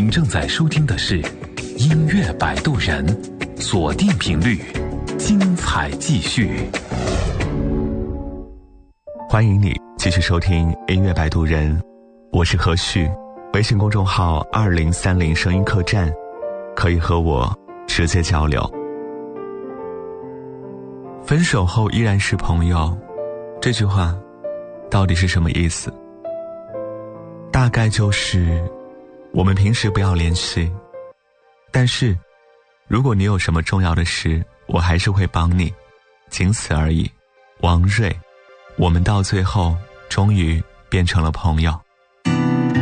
您正在收听的是音乐摆渡人，锁定频率，精彩继续。 欢迎你继续收听音乐摆渡人，我是何旭，微信公众号2030声音客栈，可以和我直接交流。分手后依然是朋友，这句话到底是什么意思？大概就是我们平时不要联系，但是如果你有什么重要的事，我还是会帮你，仅此而已。王瑞，我们到最后终于变成了朋友。